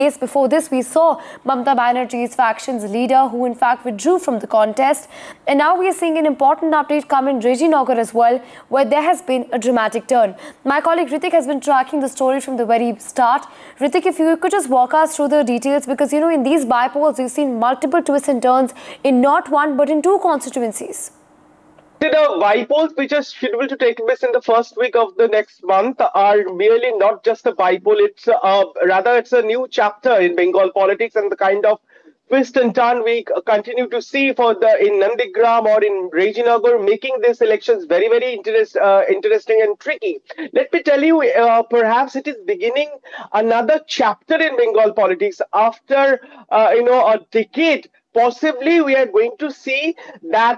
Before this, we saw Mamata Banerjee's faction's leader who in fact withdrew from the contest. And now we are seeing an important update come in Rajinagar as well, where there has been a dramatic turn. My colleague Ritik has been tracking the story from the very start. Ritik, if you could just walk us through the details, because in these by-polls, we've seen multiple twists and turns in not one but in two constituencies. The by-polls which are scheduled to take place in the first week of the next month are merely not just a by-poll, it's rather it's a new chapter in Bengal politics, and the kind of twist and turn we continue to see in Nandigram or in Rajinagar, making these elections very, very interesting and tricky. Let me tell you, perhaps it is beginning another chapter in Bengal politics after a decade. Possibly we are going to see that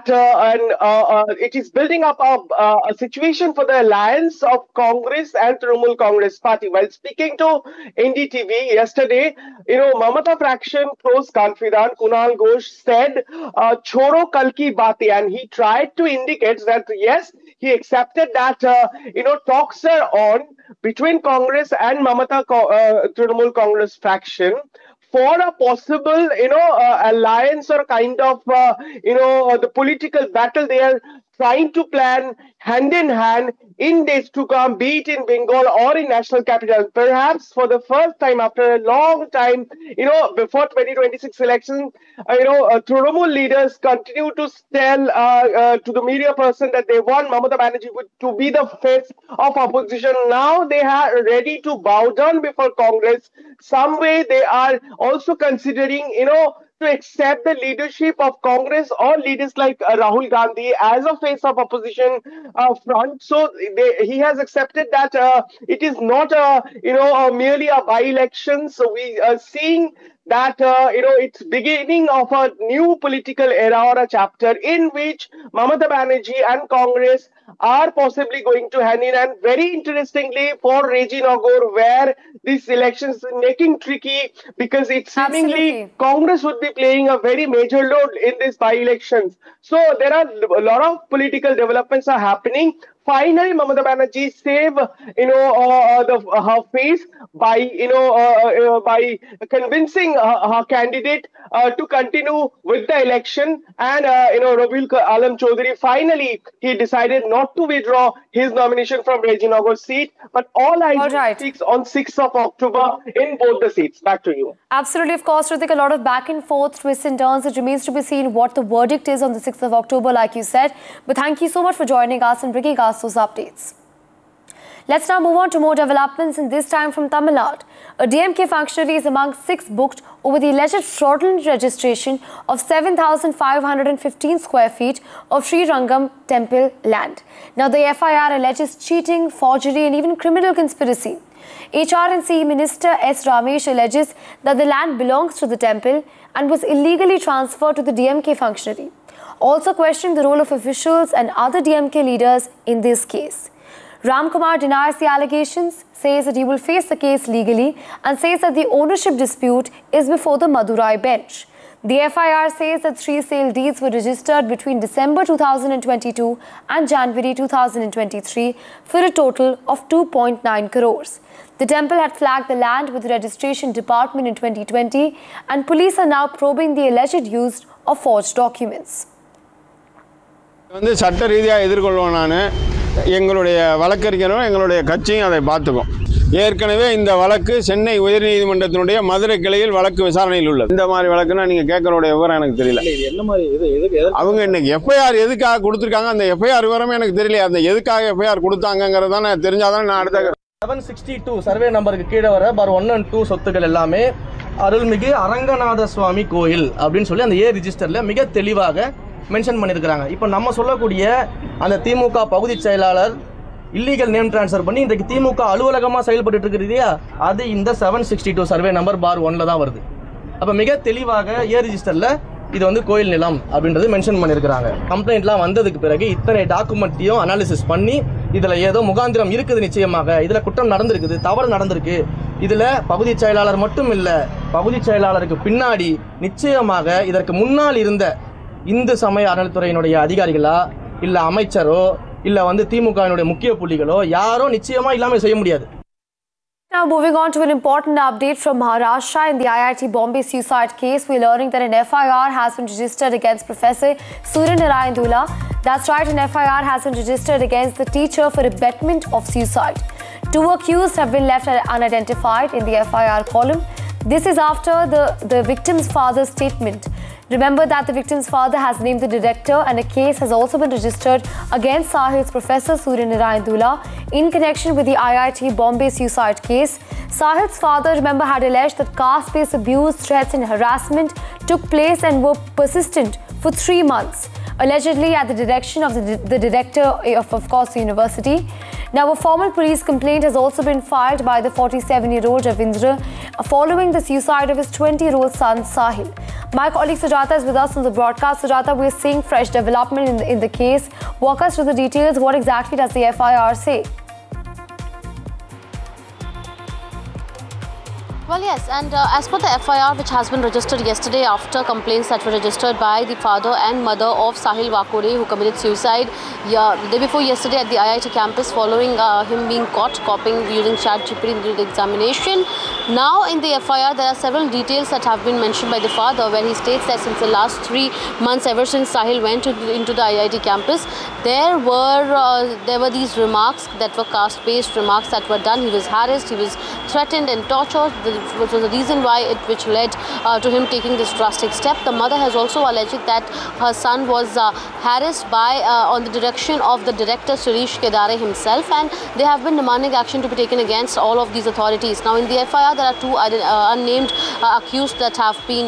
it is building up a situation for the alliance of Congress and Trinamool Congress party. While speaking to NDTV yesterday, Mamata fraction close confidant Kunal Ghosh said, "Choro kal ki baati," and he tried to indicate that yes, he accepted that talks are on between Congress and Mamata Trinamool Congress fraction for a possible, alliance or kind of, the political battle they are trying to plan hand in hand in days to come, be it in Bengal or in national capital. Perhaps for the first time after a long time, before 2026 election, Trinamool leaders continue to tell to the media person that they want Mamata Banerjee to be the face of opposition. Now they are ready to bow down before Congress. Some way they are also considering, to accept the leadership of Congress or leaders like Rahul Gandhi as a face of opposition front. So he has accepted that it is not merely a by-election. So we are seeing that it's beginning of a new political era or a chapter in which Mamata Banerjee and Congress are possibly going to hand in. And very interestingly for Rajinagar, where these elections are making tricky, because it's seemingly Congress would be playing a very major role in these by-elections. So there are a lot of political developments are happening. Finally, Mamata Banerjee save her face by by convincing her candidate to continue with the election, and Rabiul Alam Chaudhary, finally he decided not to withdraw his nomination from Rajinagar seat, but all eyes speaks on 6th of October in both the seats. Back to you. Absolutely, of course, Ritik, a lot of back and forth, twists and turns. It remains to be seen what the verdict is on the 6th of October, like you said. But thank you so much for joining us and bringing us those updates. Let's now move on to more developments, and this time from Tamil Nadu. A DMK functionary is among 6 booked over the alleged fraudulent registration of 7,515 square feet of Sri Rangam temple land. Now, the FIR alleges cheating, forgery and even criminal conspiracy. HRNC Minister S. Ramesh alleges that the land belongs to the temple and was illegally transferred to the DMK functionary. Also questioning the role of officials and other DMK leaders in this case. Ram Kumar denies the allegations, says that he will face the case legally, and says that the ownership dispute is before the Madurai bench. The FIR says that 3 sale deeds were registered between December 2022 and January 2023 for a total of 2.9 crores. The temple had flagged the land with the registration department in 2020, and police are now probing the alleged use of forged documents. சட்ட ரீதியாக எதிர்கொள்வோம். நான் எங்களுடைய வழக்கறிஞரும் எங்களுடைய கட்சியும் அதை பார்த்துக்கும். ஏற்கனவே இந்த வழக்கு சென்னை உயர்நீதிமன்றத்தினுடைய மதுரை கிளையில் வழக்கு விசாரணையில் உள்ளது. இந்த மாதிரி வழக்குன்னா நீங்கள் கேட்கறோட விவரம் எனக்கு தெரியல. அவங்க இன்னைக்கு எஃப்ஐஆர் எதுக்காக கொடுத்துருக்காங்க, அந்த எஃப்ஐஆர் விவரமே எனக்கு தெரியல. அந்த எதுக்காக எஃப்ஐஆர் கொடுத்தாங்கிறத நான் தெரிஞ்சாதான் நான் அடுத்த 762 சர்வே நம்பருக்கு கீழே வர பார் 1 and 2 சொத்துக்கள் எல்லாமே அருள்மிகு அரங்கநாத சுவாமி கோயில் அப்படின்னு சொல்லி அந்த ரிஜிஸ்டர்ல மிக தெளிவாக மென்ஷன் பண்ணியிருக்கிறாங்க. இப்போ நம்ம சொல்லக்கூடிய அந்த திமுக பகுதி செயலாளர் இல்லீகல் நேம் டிரான்ஸ்ஃபர் பண்ணி இன்றைக்கு திமுக அலுவலகமாக செயல்பட்டு இருக்குது இல்லையா, அது இந்த 762 சர்வே நம்பர் பார் 1ல தான் வருது. அப்போ மிக தெளிவாக ரிஜிஸ்டரில் இது வந்து கோயில் நிலம் அப்படின்றது மென்ஷன் பண்ணியிருக்கிறாங்க. கம்ப்ளைண்ட்லாம் வந்ததுக்கு பிறகு இத்தனை டாக்குமெண்ட்டையும் அனாலிசிஸ் பண்ணி இதில் ஏதோ முகாந்திரம் இருக்குது, நிச்சயமாக இதில் குற்றம் நடந்திருக்குது, தவறு நடந்திருக்கு, இதில் பகுதி செயலாளர் மட்டும் இல்லை, பகுதி செயலாளருக்கு பின்னாடி நிச்சயமாக இதற்கு முன்னால் இருந்த இந்து சமய அறநிலைத்துறையினுடைய அதிகாரிகளா இல்ல அமைச்சரோ இல்ல வந்து திமுகவினுடைய முக்கிய புள்ளிகளோ யாரோ நிச்சயமா இல்லாமல் செய்ய முடியாது. Now moving on to an important update from Maharashtra in the IIT Bombay suicide case. We're learning that an FIR has been registered against Professor Surya Narayan Dhula. That's right, an FIR has been registered against the teacher for abetment of suicide. 2 accused have been left unidentified in the FIR column. This is after the victim's father's statement. Remember that the victim's father has named the director, and a case has also been registered against Sahil's Professor Surya Narayan Dhula in connection with the IIT Bombay suicide case. Sahil's father, remember, had alleged that caste-based abuse, threats and harassment took place and were persistent for 3 months, allegedly at the direction of the director of course, the university. Now, a formal police complaint has also been filed by the 47-year-old Ravindra following the suicide of his 20-year-old son, Sahil. My colleague Sujata is with us on the broadcast. Sujata, we're seeing fresh development in the case. Walk us through the details. What exactly does the FIR say? Well, yes, and as per the FIR, which has been registered yesterday after complaints that were registered by the father and mother of Sahil Vakode, who committed suicide the day before yesterday at the IIT campus following him being caught copying using ChatGPT during the examination. Now, in the FIR, there are several details that have been mentioned by the father, where he states that since the last 3 months, ever since Sahil went into the IIT campus, there were these remarks that were caste-based remarks that were done. He was harassed, he was threatened and tortured, which was the reason which led to him taking this drastic step. The mother has also alleged that her son was harassed on the direction of the director Sirish Kedare himself, and they have been demanding action to be taken against all of these authorities. Now, in the FIR, there are 2 unnamed accused that have been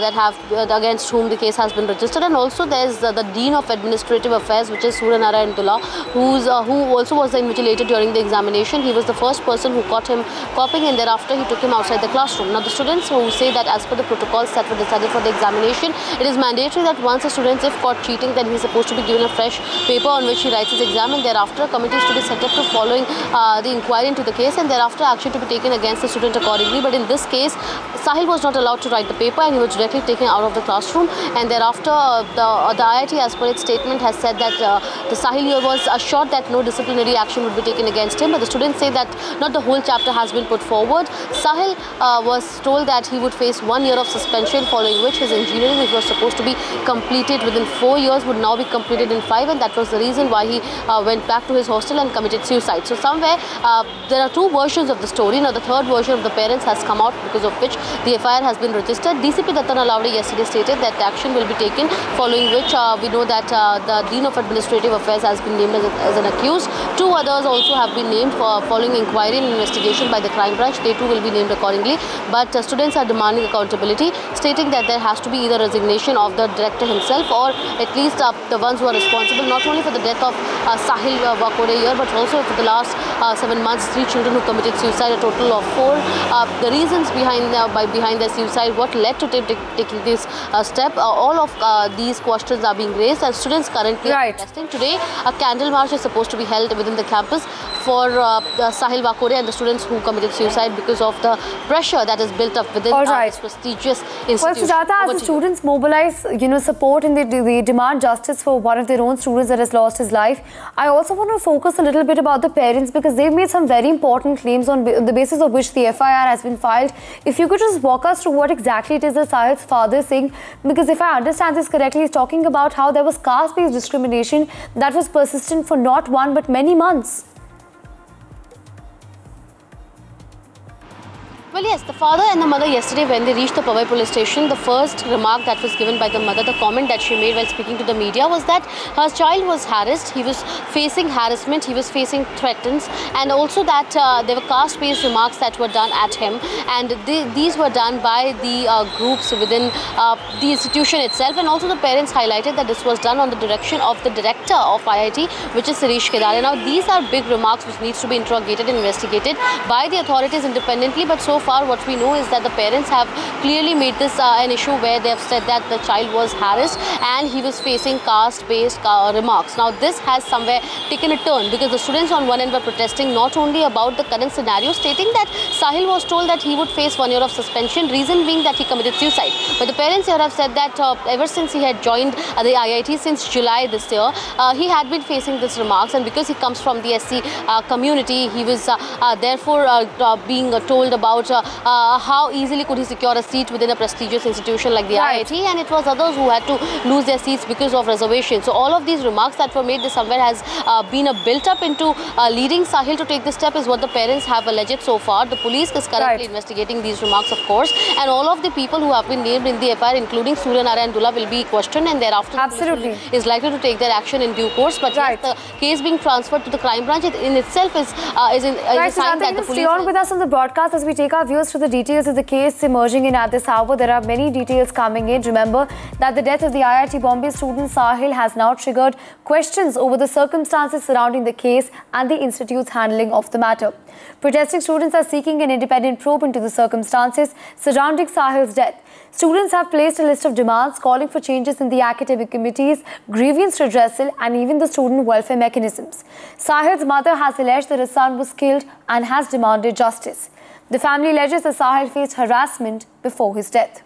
against whom the case has been registered, and also there's the Dean of Administrative Affairs, which is Surya Narayan Dhula, who also was the invigilator during the examination. He was the first person who caught him copying, and thereafter he took him outside the classroom. Now, the students who say that as per the protocols that were decided for the examination, it is mandatory that once a student is caught cheating, then he is supposed to be given a fresh paper on which he writes his exam, and thereafter a committee is to be set up to following the inquiry into the case, and thereafter action to be taken against the student accordingly. But in this case, Sahil was not allowed to write the paper, and he was directly taken out of the classroom, and thereafter the IIT, as per its statement, has said that the Sahil was assured that no disciplinary action would be taken against him, but the students say that not the whole chapter has been put forward. Sahil was told that he would face 1 year of suspension, following which his engineering, which was supposed to be completed within 4 years, would now be completed in 5, and that was the reason why he went back to his hostel and committed suicide. So somewhere there are 2 versions of the story. Now, the third version of the parents has come out, because of which the FIR has been registered. DCP Datta Nalawade yesterday stated that action will be taken, following which we know that the Dean of Administrative Affairs has been named as an accused. 2 others also have been named following inquiry and investigation by the crime branch. They too will be named accordingly. But students are demanding accountability, stating that there has to be either resignation of the director himself, or at least the ones who are responsible not only for the death of Sahil Vakode here, but also for the last 7 months, 3 children who committed suicide, a total of 4. The reasons behind their suicide, what led to taking this step, all of these questions are being raised, and students currently are protesting. Today, a candle march is supposed to be held within the campus for Sahil Vakode and the students who committed suicide, because of the pressure that is built up within this prestigious institution. Well, Sujata, as the students mobilize, support and they demand justice for one of their own students that has lost his life, I also want to focus a little bit about the parents, because they've made some very important claims on the basis of which the FIR has been filed. If you could just walk us through what exactly it is that Sahil's father is saying, because if I understand this correctly, he's talking about how there was caste-based discrimination that was persistent for not 1 but many months. Well, yes, the father and the mother yesterday, when they reached the Powai police station, the first remark that was given by the mother, the comment that she made while speaking to the media, was that her child was harassed, he was facing harassment, he was facing threats, and also that there were caste-based remarks that were done at him, and these were done by the groups within the institution itself, and also the parents highlighted that this was done on the direction of the director of IIT, which is Sirish Kedare. Now, these are big remarks which needs to be interrogated and investigated by the authorities independently, but so far what we know is that the parents have clearly made this an issue where they have said that the child was harassed and he was facing caste-based remarks. Now this has somewhere taken a turn because the students on one end were protesting not only about the current scenario, stating that Sahil was told that he would face 1 year of suspension, reason being that he committed suicide. But the parents here have said that ever since he had joined the IIT since July this year, he had been facing these remarks, and because he comes from the SC community, he was therefore being told about how easily could he secure a seat within a prestigious institution like the IIT, and it was others who had to lose their seats because of reservations. So all of these remarks that were made, this somewhere has been built up into leading Sahil to take this step is what the parents have alleged so far. The police is currently investigating these remarks, of course, and all of the people who have been named in the FIR, including Surya Narayan Dula, will be questioned, and thereafter is likely to take their action in due course. But yes, the case being transferred to the crime branch in itself is a sign that the police... Stay on with us on the broadcast as we take our viewers through the details of the case emerging in at this hour. There are many details coming in. Remember that the death of the IIT Bombay student Sahil has now triggered questions over the circumstances surrounding the case and the institute's handling of the matter. Protesting students are seeking an independent probe into the circumstances surrounding Sahil's death. Students have placed a list of demands calling for changes in the academic committees, grievance redressal and even the student welfare mechanisms. Sahil's mother has alleged that his son was killed and has demanded justice. The family alleges that Sahil faced harassment before his death.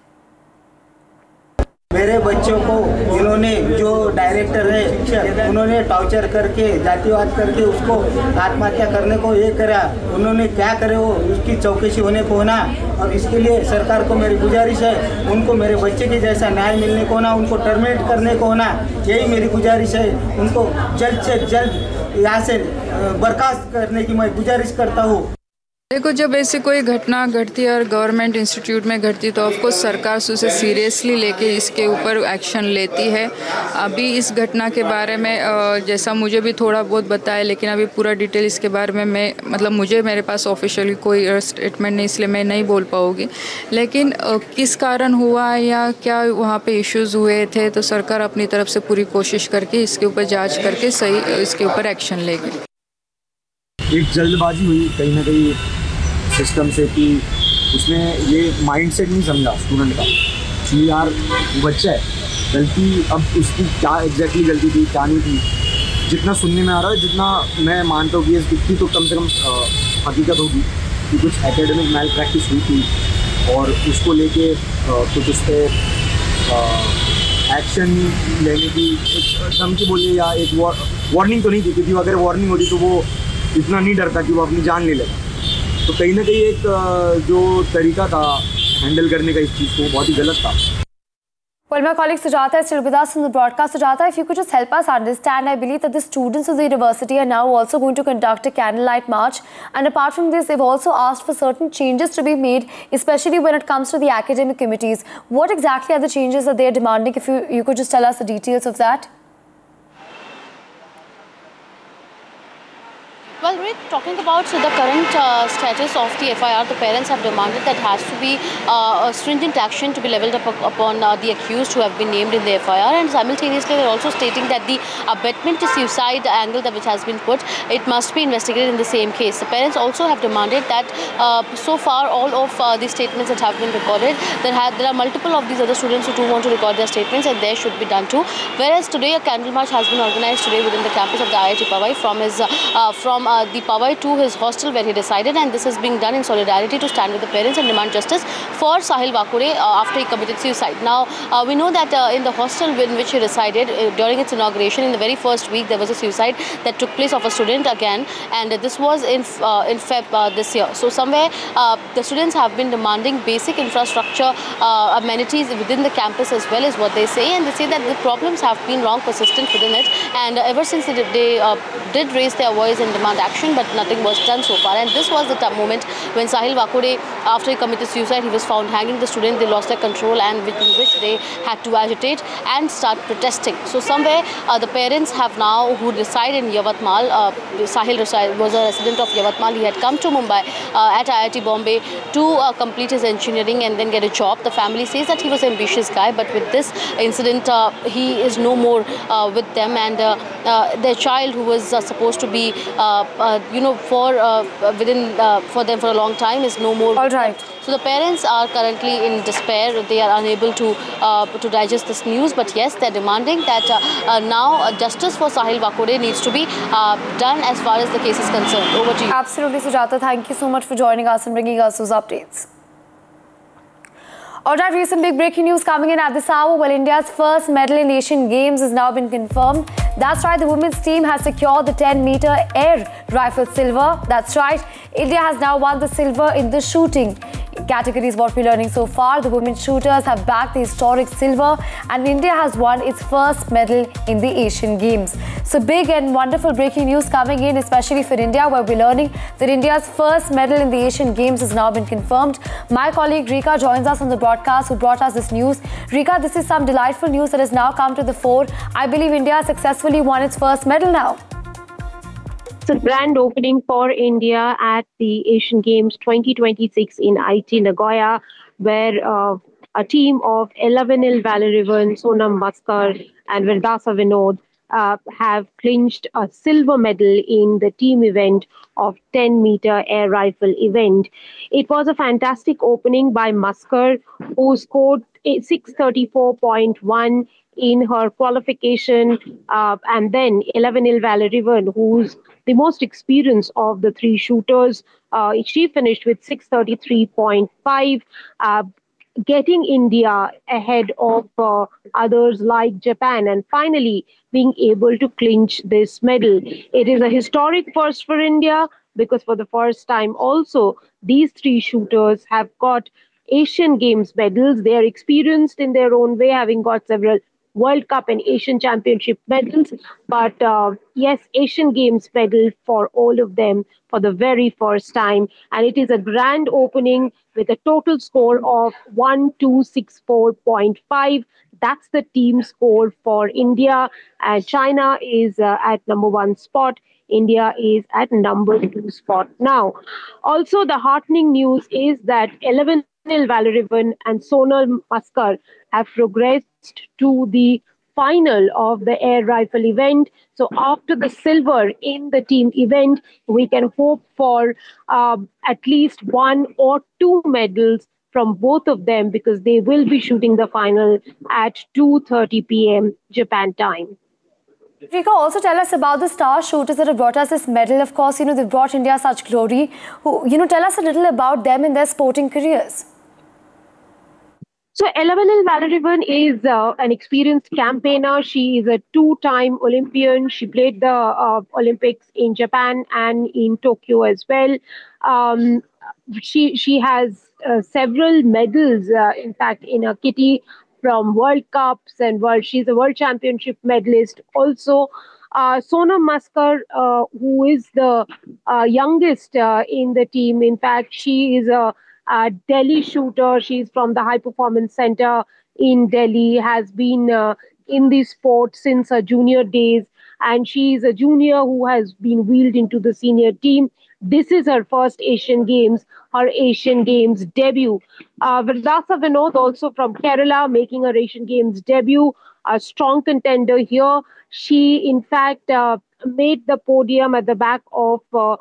मेरे बच्चों को इन्होंने जो director है उन्होंने torture करके जातिवाद करके उसको आत्महत्या करने को ये करा। उन्होंने क्या करे वो उसकी चौकसी होने को ना, और इसके लिए सरकार को मेरी गुजारिश है उनको मेरे बच्चे के जैसा न्याय मिलने को ना, उनको टर्मिनेट करने को ना, यही मेरी गुजारिश है। उनको जल्द से जल्द यहाँ से बर्खास्त करने की मैं गुजारिश करता हूँ। देखो, जब ऐसी कोई घटना घटती है और गवर्नमेंट इंस्टीट्यूट में घटती तो ऑफकोर्स सरकार उसे सीरियसली लेके इसके ऊपर एक्शन लेती है। अभी इस घटना के बारे में जैसा मुझे भी थोड़ा बहुत बताया, लेकिन अभी पूरा डिटेल इसके बारे में मेरे पास ऑफिशियली कोई स्टेटमेंट नहीं, इसलिए मैं नहीं बोल पाऊँगी। लेकिन किस कारण हुआ या क्या वहाँ पे इश्यूज़ हुए थे तो सरकार अपनी तरफ से पूरी कोशिश करके इसके ऊपर जाँच करके सही इसके ऊपर एक्शन लेगी। एक जल्दबाजी हुई कहीं ना कहीं सिस्टम से कि उसने ये माइंडसेट नहीं समझा स्टूडेंट का कि यार बच्चा है, गलती अब उसकी क्या एग्जैक्टली गलती थी क्या नहीं थी, जितना सुनने में आ रहा है, जितना मैं मानता हूँ कि इतनी तो कम से कम हकीकत होगी कि कुछ एकेडमिक मैल प्रैक्टिस हुई थी और उसको लेके कुछ उस पर एक्शन लेने की धमकी बोलिए या एक वार्निंग तो नहीं थी, क्योंकि अगर वार्निंग होती तो वो इतना नहीं डरता कि वो अपनी जान ले लेगा। तो कहीं ना कहीं एक जो तरीका था हैंडल करने का इस चीज़ को बहुत ही गलत था। Well, my colleague Sujata is still with us in the broadcast. Sujata, if you could just help us understand, I believe that the students of the university are now also going to conduct a candlelight march. And apart from this, they've also asked for certain changes to be made, especially when it comes to the academic committees. What exactly are the changes that they're demanding? If you could just tell us the details of that. Well, Rick, talking about the current status of the FIR, the parents have demanded that has to be a stringent action to be levelled upon the accused who have been named in the FIR, and simultaneously they're also stating that the abetment to suicide angle which has been put, it must be investigated in the same case. The parents also have demanded that so far all of the statements that have been recorded, there are multiple of these other students who do want to record their statements, and they should be done too. Whereas today a candle march has been organised today within the campus of the IIT Powai from the Powai to his hostel where he resided, and this is being done in solidarity to stand with the parents and demand justice for Sahil Vakure after he committed suicide. Now, we know that in the hostel in which he resided during its inauguration in the very first week, there was a suicide that took place of a student again, and this was in Feb this year. So somewhere the students have been demanding basic infrastructure amenities within the campus as well, is what they say, and they say that the problems have been long persistent within it, and ever since they did raise their voice and demand action, but nothing was done so far. And this was the moment when Sahil Vakure, after he committed suicide, he was found hanging. The students, they lost their control, and in which they had to agitate and start protesting. So somewhere the parents have now, who reside in Yavatmal, Sahil was a resident of Yavatmal. He had come to Mumbai at IIT Bombay to complete his engineering and then get a job. The family says that he was an ambitious guy, but with this incident, he is no more with them, and their child, who was supposed to be for them for a long time is no more. All right. So the parents are currently in despair. They are unable to digest this news. But yes, they're demanding that now justice for Sahil Vakure needs to be done as far as the case is concerned. Over to you. Absolutely, Sujata. Thank you so much for joining us and bringing us those updates. Alright, recent big breaking news coming in at this hour. Well, India's first medal in Asian Games has now been confirmed. That's right, the women's team has secured the 10-meter air rifle silver. That's right, India has now won the silver in the shooting category is what we're learning so far. The women shooters have bagged the historic silver and India has won its first medal in the Asian Games. So big and wonderful breaking news coming in, especially for India, where we're learning that India's first medal in the Asian Games has now been confirmed. My colleague Rika joins us on the broadcast who brought us this news. Rika, this is some delightful news that has now come to the fore. I believe India has successfully won its first medal now. It's a grand opening for India at the Asian Games 2026 in Aichi, Nagoya, where a team of Elavenil Valerivan, Sonam Maskar and Virdasa Vinod have clinched a silver medal in the team event of 10-meter air rifle event. It was a fantastic opening by Maskar, who scored 634.1 in her qualification, and then Elavenil Valerivan, who's the most experienced of the three shooters, she finished with 633.5, getting India ahead of others like Japan and finally being able to clinch this medal. It is a historic first for India because for the first time also these three shooters have got Asian Games medals. They are experienced in their own way, having got several World Cup and Asian Championship medals. But yes, Asian Games medal for all of them for the very first time. And it is a grand opening with a total score of 1264.5. That's the team score for India. And China is at number 1 spot. India is at number 2 spot now. Also, the heartening news is that Elavenil Valerivan and Sonal Maskar have progressed to the final of the air rifle event. So after the silver in the team event, we can hope for at least 1 or 2 medals from both of them because they will be shooting the final at 2:30 p.m. Japan time. Rika, also tell us about the star shooters that have brought us this medal. Of course, they've brought India such glory. Tell us a little about them and their sporting careers. So Elavenil Valerivan is an experienced campaigner. She is a 2-time Olympian. She played the Olympics in Japan and in Tokyo as well. She has several medals, in fact, in her kitty from World Cups and she's a World Championship medalist. Also, Sonam Maskar, who is the youngest in the team. In fact, she is a Delhi shooter. She's from the High Performance Center in Delhi, has been in the sport since her junior days, and she is a junior who has been wheeled into the senior team. This is her first Asian Games, her Asian Games debut. Virdasa Vinod, also from Kerala, making her Asian Games debut, a strong contender here. She, in fact, made the podium at the back of a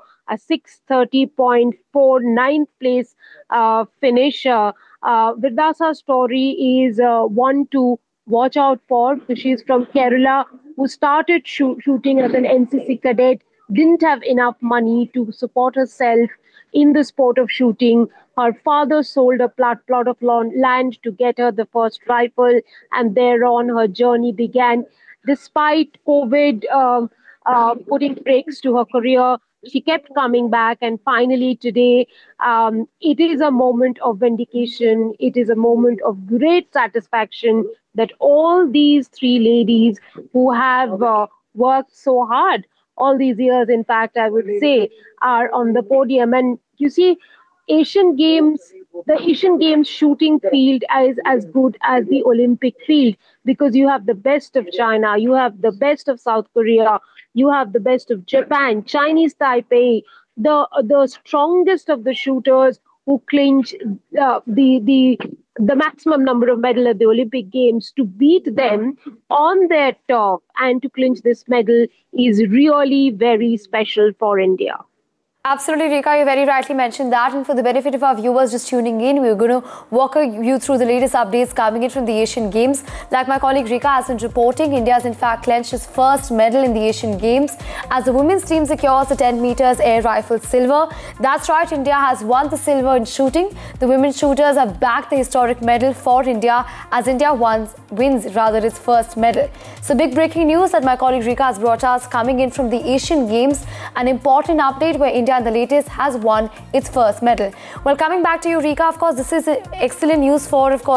630.49 place finish. Virdasa's story is one to watch out for. She's from Kerala, who started shooting as an NCC cadet, didn't have enough money to support herself in the sport of shooting. Her father sold a plot of land to get her the first rifle, and thereon her journey began. Despite COVID putting brakes to her career, she kept coming back, and finally today, it is a moment of vindication. It is a moment of great satisfaction that all these three ladies who have worked so hard all these years, in fact, I would say, are on the podium. And you see, the Asian Games shooting field is as good as the Olympic field because you have the best of China, you have the best of South Korea, you have the best of Japan, Chinese Taipei, the strongest of the shooters who clinch the maximum number of medals at the Olympic Games, to beat them on their turf and to clinch this medal is really very special for India. Absolutely, Rekha, you very rightly mentioned that. And for the benefit of our viewers just tuning in, we're going to walk you through the latest updates coming in from the Asian Games. Like my colleague Rekha has been reporting, India has in fact clinched its first medal in the Asian Games as the women's team secures the 10 meters air rifle silver. That's right, India has won the silver in shooting. The women's shooters have backed the historic medal for India as India wins its first medal. So big breaking news that my colleague Rekha has brought us coming in from the Asian Games. An important update where India and the latest has won its first medal. Well, coming back to you, Rekha, of course, this is excellent news for, of course,